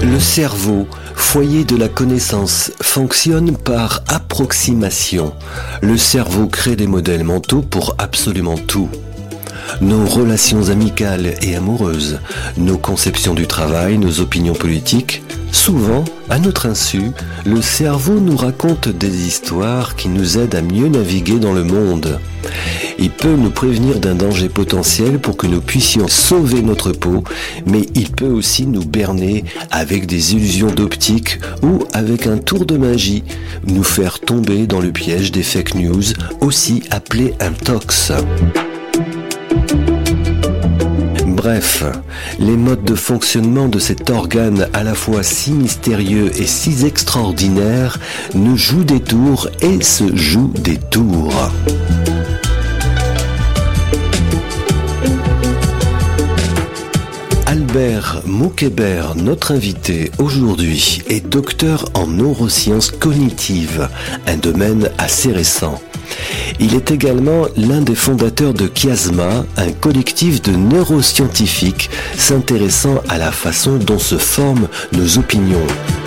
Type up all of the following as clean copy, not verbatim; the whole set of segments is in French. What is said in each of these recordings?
Le cerveau, foyer de la connaissance, fonctionne par approximation. Le cerveau crée des modèles mentaux pour absolument tout. Nos relations amicales et amoureuses, nos conceptions du travail, nos opinions politiques, souvent, à notre insu, le cerveau nous raconte des histoires qui nous aident à mieux naviguer dans le monde. Il peut nous prévenir d'un danger potentiel pour que nous puissions sauver notre peau, mais il peut aussi nous berner avec des illusions d'optique ou avec un tour de magie, nous faire tomber dans le piège des fake news, aussi appelé un tox. Bref, les modes de fonctionnement de cet organe à la fois si mystérieux et si extraordinaire nous jouent des tours et se jouent des tours. Albert Moukébert, notre invité aujourd'hui, est docteur en neurosciences cognitives, un domaine assez récent. Il est également l'un des fondateurs de Chiasma, un collectif de neuroscientifiques s'intéressant à la façon dont se forment nos opinions.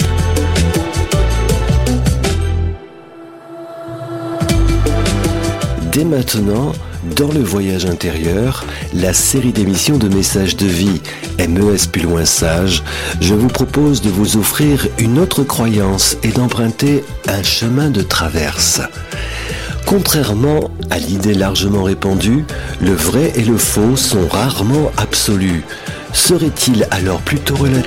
Dès maintenant, dans le voyage intérieur, la série d'émissions de messages de vie MES plus loin sage, je vous propose de vous offrir une autre croyance et d'emprunter un chemin de traverse. Contrairement à l'idée largement répandue, le vrai et le faux sont rarement absolus. Serait-il alors plutôt relatif ?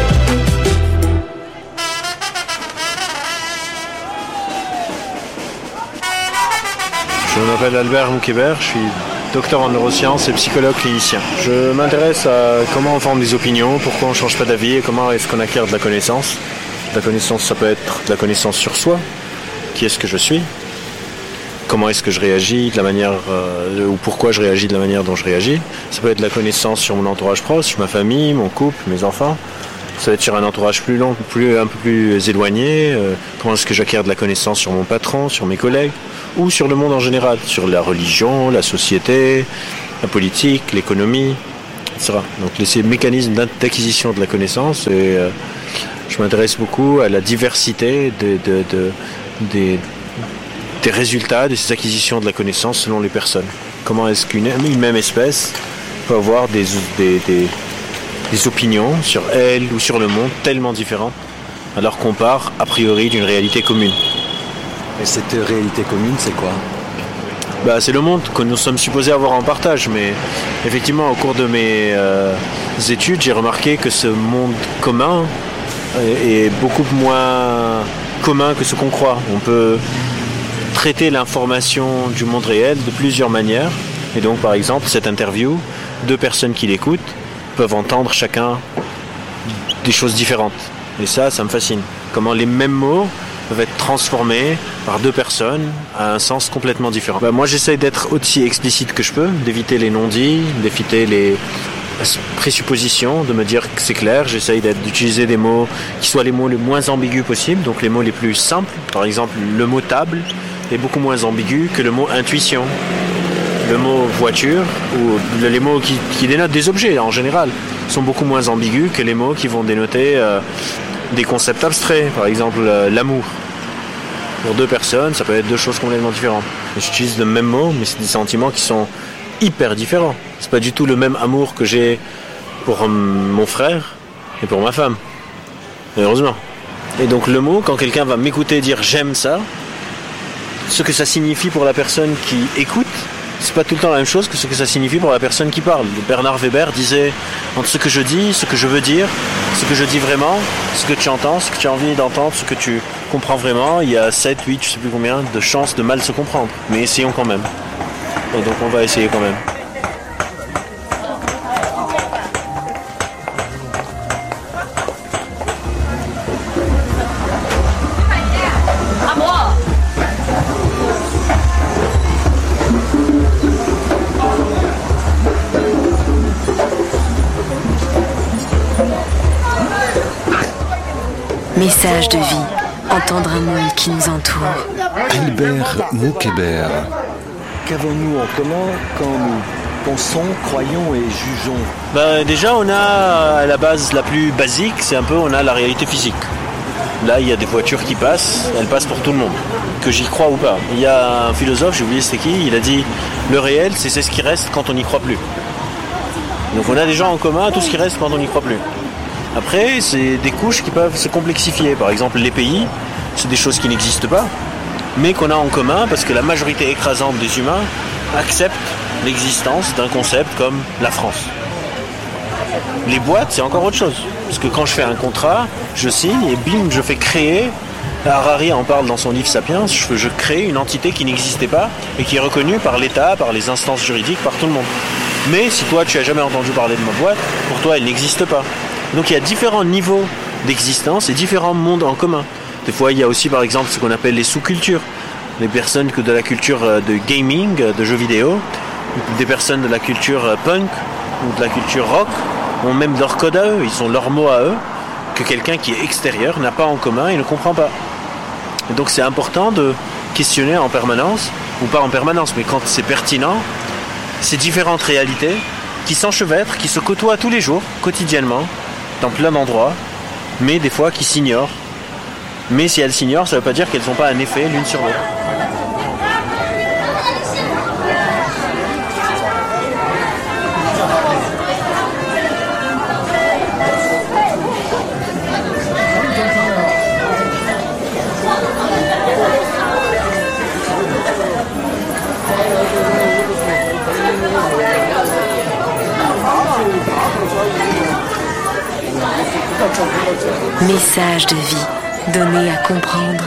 Je m'appelle Albert Moukébert, je suis docteur en neurosciences et psychologue clinicien. Je m'intéresse à comment on forme des opinions, pourquoi on ne change pas d'avis et comment est-ce qu'on acquiert de la connaissance. La connaissance, ça peut être de la connaissance sur soi, qui est-ce que je suis, comment est-ce que je réagis, de la manière ou pourquoi je réagis de la manière dont je réagis. Ça peut être de la connaissance sur mon entourage proche, ma famille, mon couple, mes enfants. Ça va être sur un entourage plus long, un peu plus éloigné. Comment est-ce que j'acquiers de la connaissance sur mon patron, sur mes collègues, ou sur le monde en général, sur la religion, la société, la politique, l'économie, etc. Donc ces mécanismes d'acquisition de la connaissance, et je m'intéresse beaucoup à la diversité des résultats de ces acquisitions de la connaissance selon les personnes. Comment est-ce qu'une même espèce peut avoir des opinions sur elle ou sur le monde tellement différentes, alors qu'on part a priori d'une réalité commune. Et cette réalité commune, c'est quoi ? C'est le monde que nous sommes supposés avoir en partage, mais effectivement, au cours de mes études, j'ai remarqué que ce monde commun est beaucoup moins commun que ce qu'on croit. On peut traiter l'information du monde réel de plusieurs manières, et donc par exemple, cette interview, 2 personnes qui l'écoutent peuvent entendre chacun des choses différentes. Et ça me fascine. Comment les mêmes mots peuvent être transformés par 2 personnes à un sens complètement différent. Moi, j'essaye d'être aussi explicite que je peux, d'éviter les non-dits, d'éviter les présuppositions, de me dire que c'est clair. J'essaye d'utiliser des mots qui soient les mots les moins ambigus possibles, donc les mots les plus simples. Par exemple, le mot table est beaucoup moins ambigu que le mot intuition. Le mot voiture, ou les mots qui dénotent des objets en général, sont beaucoup moins ambigus que les mots qui vont dénoter des concepts abstraits. Par exemple, l'amour. Pour 2 personnes, ça peut être 2 choses complètement différentes. J'utilise le même mot, mais c'est des sentiments qui sont hyper différents. C'est pas du tout le même amour que j'ai pour mon frère et pour ma femme. Heureusement. Et donc le mot, quand quelqu'un va m'écouter dire j'aime ça, ce que ça signifie pour la personne qui écoute, c'est pas tout le temps la même chose que ce que ça signifie pour la personne qui parle. Bernard Weber disait, entre ce que je dis, ce que je veux dire, ce que je dis vraiment, ce que tu entends, ce que tu as envie d'entendre, ce que tu comprends vraiment, il y a 7, 8, je sais plus combien de chances de mal se comprendre. Mais essayons quand même. Et donc on va essayer quand même. Message de vie, entendre un monde qui nous entoure. Albert Moukébert. Qu'avons-nous en commun quand nous pensons, croyons et jugeons? Déjà, on a à la base la plus basique, on a la réalité physique. Là, il y a des voitures qui passent, elles passent pour tout le monde, que j'y crois ou pas. Il y a un philosophe, j'ai oublié c'était qui, il a dit le réel, c'est ce qui reste quand on n'y croit plus. Donc on a des gens en commun, tout ce qui reste quand on n'y croit plus. Après, c'est des couches qui peuvent se complexifier. Par exemple, les pays, c'est des choses qui n'existent pas, mais qu'on a en commun parce que la majorité écrasante des humains accepte l'existence d'un concept comme la France. Les boîtes, c'est encore autre chose. Parce que quand je fais un contrat, je signe et bim, je fais créer. Harari en parle dans son livre Sapiens, je crée une entité qui n'existait pas et qui est reconnue par l'État, par les instances juridiques, par tout le monde. Mais si toi, tu n'as jamais entendu parler de ma boîte, pour toi, elle n'existe pas. Donc il y a différents niveaux d'existence et différents mondes en commun. Des fois, il y a aussi, par exemple, ce qu'on appelle les sous-cultures. Les personnes de la culture de gaming, de jeux vidéo, des personnes de la culture punk ou de la culture rock, ont même leur code à eux, ils ont leurs mots à eux, que quelqu'un qui est extérieur n'a pas en commun et ne comprend pas. Et donc c'est important de questionner en permanence, ou pas en permanence, mais quand c'est pertinent, ces différentes réalités qui s'enchevêtrent, qui se côtoient tous les jours, quotidiennement, dans plein d'endroits, mais des fois qui s'ignorent. Mais si elles s'ignorent, ça ne veut pas dire qu'elles n'ont pas un effet l'une sur l'autre. Message de vie, donné à comprendre.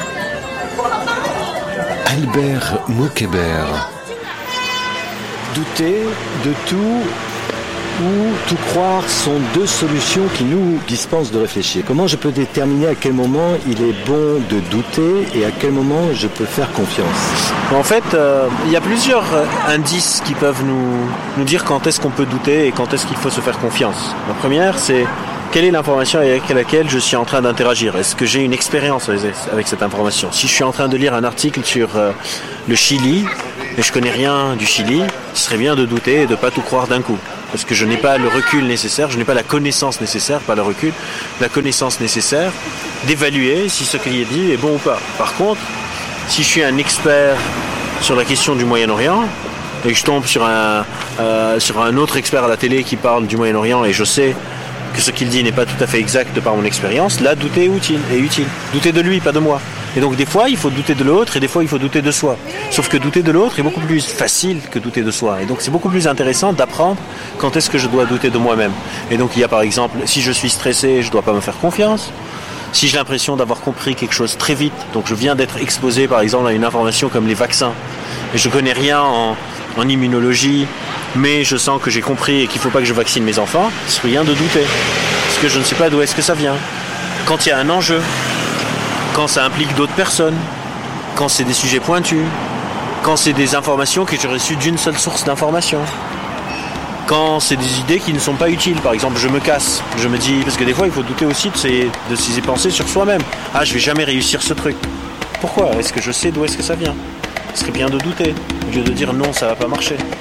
Albert Moukébert. Douter de tout ou tout croire sont deux solutions qui nous dispensent de réfléchir. Comment je peux déterminer à quel moment il est bon de douter et à quel moment je peux faire confiance? En fait, il y a plusieurs indices qui peuvent nous dire quand est-ce qu'on peut douter et quand est-ce qu'il faut se faire confiance. La première, c'est quelle est l'information avec laquelle je suis en train d'interagir? Est-ce que j'ai une expérience avec cette information? Si je suis en train de lire un article sur le Chili et je connais rien du Chili, ce serait bien de douter et de ne pas tout croire d'un coup. Parce que je n'ai pas le recul nécessaire, je n'ai pas la connaissance nécessaire, pas le recul, la connaissance nécessaire d'évaluer si ce qui est dit est bon ou pas. Par contre, si je suis un expert sur la question du Moyen-Orient et que je tombe sur un autre expert à la télé qui parle du Moyen-Orient et je sais que ce qu'il dit n'est pas tout à fait exact de par mon expérience, là, douter est utile. Douter de lui, pas de moi. Et donc, des fois, il faut douter de l'autre et des fois, il faut douter de soi. Sauf que douter de l'autre est beaucoup plus facile que douter de soi. Et donc, c'est beaucoup plus intéressant d'apprendre quand est-ce que je dois douter de moi-même. Et donc, il y a par exemple, si je suis stressé, je ne dois pas me faire confiance. Si j'ai l'impression d'avoir compris quelque chose très vite, donc je viens d'être exposé par exemple à une information comme les vaccins, et je ne connais rien en immunologie, mais je sens que j'ai compris et qu'il ne faut pas que je vaccine mes enfants, c'est rien de douter. Parce que je ne sais pas d'où est-ce que ça vient. Quand il y a un enjeu, quand ça implique d'autres personnes, quand c'est des sujets pointus, quand c'est des informations que j'ai reçues d'une seule source d'information, quand c'est des idées qui ne sont pas utiles. Par exemple, je me casse, je me dis, parce que des fois il faut douter aussi de ses pensées sur soi-même. Ah, je vais jamais réussir ce truc. Pourquoi? Est-ce que je sais d'où est-ce que ça vient? Ce serait bien de douter, au lieu de dire non, ça va pas marcher.